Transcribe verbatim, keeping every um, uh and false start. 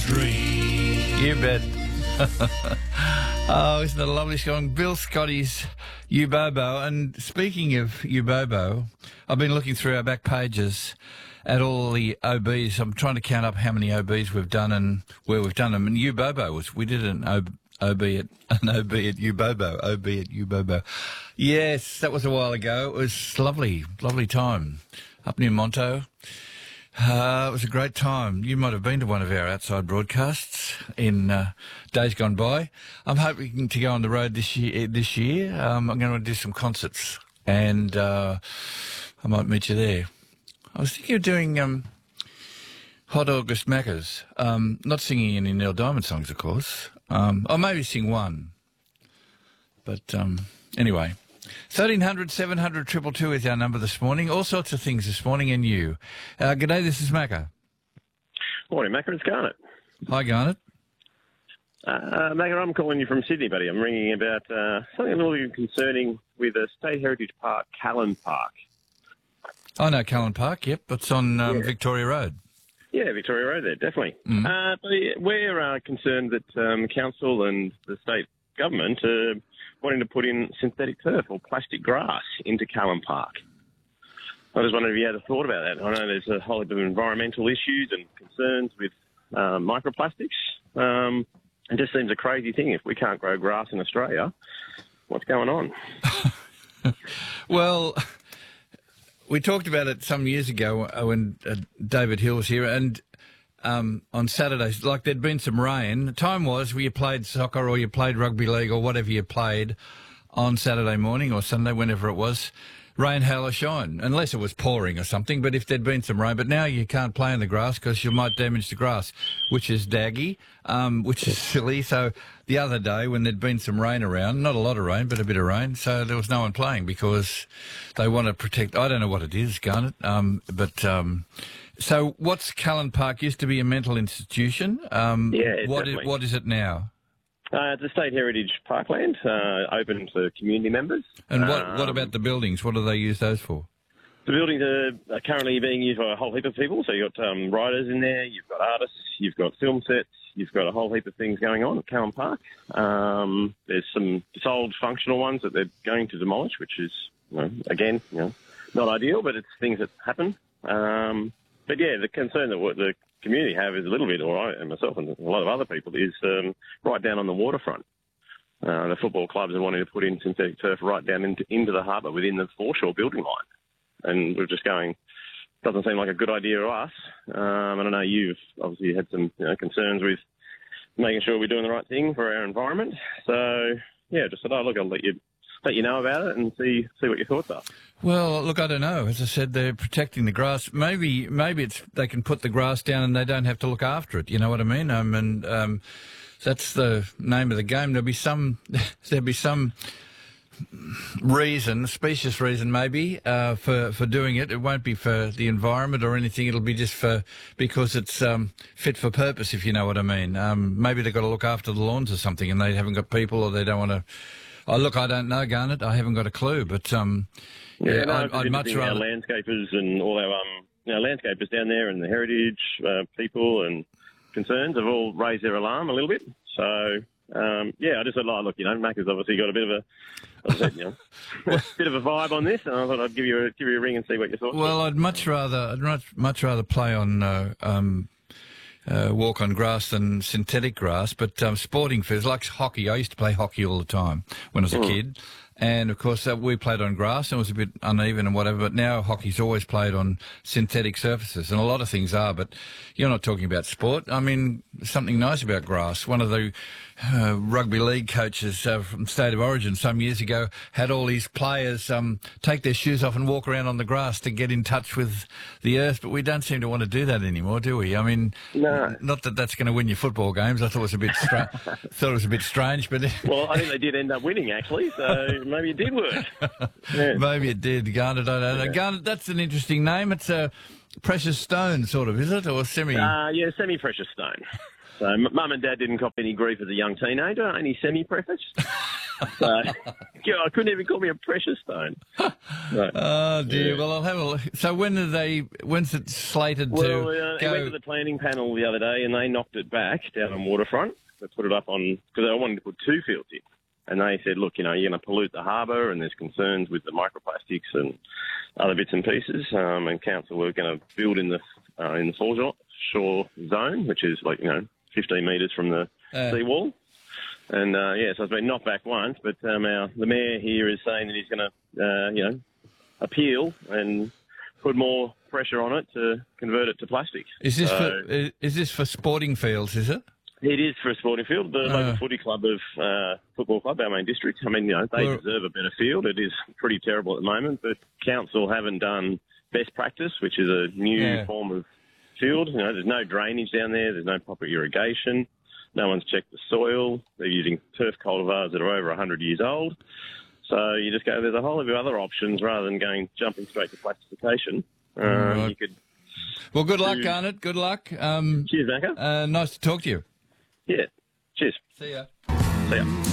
dream. You bet. Oh, isn't it a lovely song? Bill Scotty's Ubobo. And speaking of Ubobo, I've been looking through our back pages at all the O Bs. I'm trying to count up how many O Bs we've done and where we've done them. And Ubobo was, we did an O B, OB at, an O B at Ubobo, O B at Ubobo. Yes, that was a while ago. It was lovely, lovely time up near Monto. Uh, it was a great time. You might have been to one of our outside broadcasts in uh, days gone by. I'm hoping to go on the road this year. This year, um, I'm going to do some concerts, and uh, I might meet you there. I was thinking of doing um, Hot August Maccas. Um, not singing any Neil Diamond songs, of course. Um, or maybe sing one. But um, anyway. thirteen hundred, seven hundred, two two two is our number this morning. All sorts of things this morning, and you. Uh, g'day, this is Macca. Morning, Macca. It's Garnet. Hi, Garnet. Uh, Macca, I'm calling you from Sydney, buddy. I'm ringing about uh, something a little bit concerning with a State Heritage Park, Callan Park. I know Callan Park, yep. It's on um, Yeah. Victoria Road. Yeah, Victoria Road there, definitely. Mm. Uh, but we're uh, concerned that um, council and the state government are wanting to put in synthetic turf or plastic grass into Callan Park. I just wondered if you had a thought about that. I know there's a whole heap of environmental issues and concerns with uh, microplastics. Um, it just seems a crazy thing. If we can't grow grass in Australia, what's going on? Well, we talked about it some years ago when uh, David Hill was here, and um, on Saturdays, like there'd been some rain. The time was where you played soccer or you played rugby league or whatever you played on Saturday morning or Sunday, whenever it was, rain, hail or shine, unless it was pouring or something, but if there'd been some rain. But now you can't play in the grass because you might damage the grass, which is daggy, um, which is silly. So the other day when there'd been some rain around, not a lot of rain, but a bit of rain, so there was no one playing because they want to protect, I don't know what it is, Garnet, um, but... Um, so what's Callan Park? Used to be a mental institution. Um, Yeah, what is, definitely. what is it now? Uh, it's a State Heritage Parkland, uh, open to community members. And what, what Um, about the buildings? What do they use those for? The buildings are, are currently being used by a whole heap of people. So you've got um, writers in there, you've got artists, you've got film sets, you've got a whole heap of things going on at Callan Park. Um, there's some sold functional ones that they're going to demolish, which is, you know, again, you know, not ideal, but it's things that happen. Um, but yeah, the concern that what the community have is a little bit, or I and myself and a lot of other people, is um, right down on the waterfront. Uh, the football clubs are wanting to put in synthetic turf right down into, into the harbour within the foreshore building line. And we're just going, doesn't seem like a good idea to us. Um, and I know you've obviously had some you know, concerns with making sure we're doing the right thing for our environment. So, yeah, just thought, oh, look, I'll let you let you know about it and see see what your thoughts are. Well, look, I don't know. As I said, they're protecting the grass. Maybe maybe it's they can put the grass down and they don't have to look after it. You know what I mean? Um, and um, that's the name of the game. There'll be some there'll be some reason, specious reason maybe, uh, for, for doing it. It won't be for the environment or anything. It'll be just for because it's um, fit for purpose, if you know what I mean. Um, maybe they've got to look after the lawns or something and they haven't got people or they don't want to... Oh, look, I don't know, Garnet. I haven't got a clue, but um, Yeah, yeah, no, I'd, it's I'd much interesting, rather... our landscapers and all our um, you know, landscapers down there and the heritage uh, people and concerns have all raised their alarm a little bit. So, um, yeah, I just thought, oh, look, you know, Macca's obviously got a bit of a, as I said, you know, a bit of a vibe on this, and I thought I'd give you a, give you a ring and see what you thought. Well, I'd much rather I'd much, much rather play on uh, um, uh, walk on grass than synthetic grass. But um, sporting fields like hockey. I used to play hockey all the time when I was a Mm. kid. And, of course, uh, we played on grass and it was a bit uneven and whatever, but now hockey's always played on synthetic surfaces, and a lot of things are, but you're not talking about sport. I mean, something nice about grass. One of the uh, rugby league coaches uh, from State of Origin some years ago had all these players um, take their shoes off and walk around on the grass to get in touch with the earth, but we don't seem to want to do that anymore, do we? I mean, No. not that that's going to win your football games. I thought it was a bit, stra- thought it was a bit strange, but... Well, I think they did end up winning, actually, so maybe it did work. Yeah. Maybe it did, Garnet. I don't know. Yeah. Garnet, that's an interesting name. It's a precious stone, sort of, is it, or semi? Uh, yeah, semi-precious stone. So m- mum and dad didn't cop any grief as a young teenager. Only semi-precious. So, yeah, I couldn't even call me a precious stone. No. Oh dear. Yeah. Well, I'll have a look. So when are they? When's it slated Well, to uh, go? I went to the planning panel the other day, and they knocked it back down on Waterfront. They put it up on because they wanted to put two fields in, and they said, "Look, you know, you're going to pollute the harbour, and there's concerns with the microplastics and other bits and pieces." Um, and council were going to build in the uh, in the foreshore zone, which is like you know fifteen metres from the Uh. seawall. And uh, yeah, so it's been knocked back once, but um, our, the mayor here is saying that he's going to, uh, you know, appeal and put more pressure on it to convert it to plastic. Is this So, for is this for sporting fields? Is it? it is for a sporting field. The Uh. local footy club of uh, football club, our main district. I mean, you know, they Well- deserve a better field. It is pretty terrible at the moment, but council haven't done best practice, which is a new Yeah. form of field. You know, there's no drainage down there. There's no proper irrigation. No one's checked the soil. They're using turf cultivars that are over one hundred years old. So you just go, there's a whole lot of other options rather than going jumping straight to plastification. Uh, Right. You could. Well, good luck, Mm. Garnet. Good luck. Um, Cheers, Macca. uh, nice to talk to you. Yeah. Cheers. See ya. See ya.